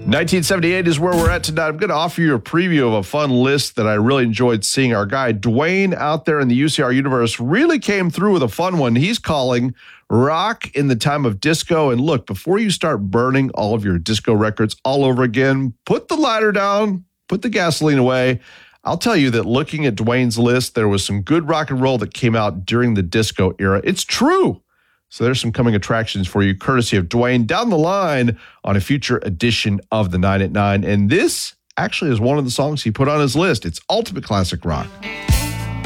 1978 is where we're at tonight. I'm going to offer you a preview of a fun list that I really enjoyed seeing. Our guy Dwayne out there in the UCR universe really came through with a fun one. He's calling Rock in the Time of Disco. And look, before you start burning all of your disco records all over again, put the lighter down, put the gasoline away. I'll tell you that looking at Dwayne's list, there was some good rock and roll that came out during the disco era. It's true. So there's some coming attractions for you, courtesy of Dwayne, down the line on a future edition of the 9 at 9. And this actually is one of the songs he put on his list. It's Ultimate Classic Rock.